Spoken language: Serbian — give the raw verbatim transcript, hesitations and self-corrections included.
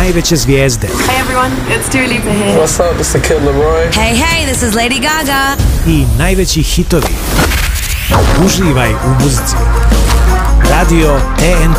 najveće zvijezde. Hey everyone, it's Dua Lipa here. What's up, it's the Kid Laroi. Hey, hey, this is Lady Gaga. I najveći hitovi. Uživaj u muzici. Radio T N T.